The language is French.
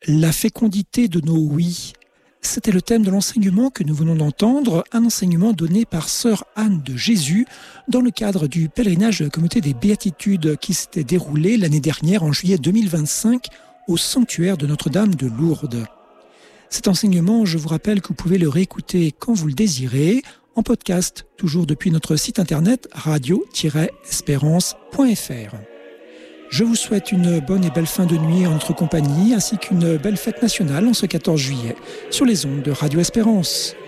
La fécondité de nos oui. C'était le thème de l'enseignement que nous venons d'entendre, un enseignement donné par sœur Anne de Jésus dans le cadre du pèlerinage de la communauté des Béatitudes qui s'était déroulé l'année dernière en juillet 2025 au sanctuaire de Notre-Dame de Lourdes. Cet enseignement, je vous rappelle que vous pouvez le réécouter quand vous le désirez, en podcast, toujours depuis notre site internet radio-espérance.fr. Je vous souhaite une bonne et belle fin de nuit en notre compagnie, ainsi qu'une belle fête nationale en ce 14 juillet, sur les ondes de Radio Espérance.